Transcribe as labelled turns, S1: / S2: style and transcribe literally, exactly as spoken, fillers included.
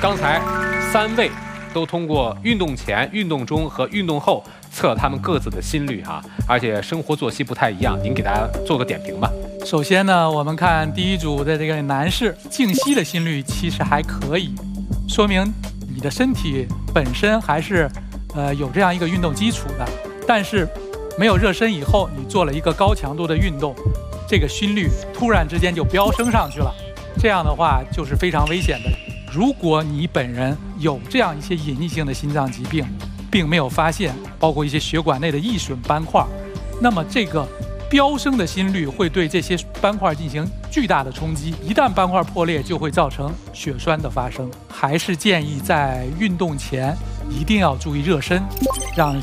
S1: 刚才三位都通过运动前、运动中和运动后测他们各自的心率哈，而且生活作息不太一样，您给大家做个点评吧。
S2: 首先呢，我们看第一组的这个男士，静息的心率其实还可以，说明你的身体本身还是呃有这样一个运动基础的。但是没有热身以后，你做了一个高强度的运动，这个心率突然之间就飙升上去了，这样的话就是非常危险的。如果你本人有这样一些隐匿性的心脏疾病，并没有发现，包括一些血管内的易损斑块，那么这个飙升的心率会对这些斑块进行巨大的冲击，一旦斑块破裂，就会造成血栓的发生。还是建议在运动前一定要注意热身，让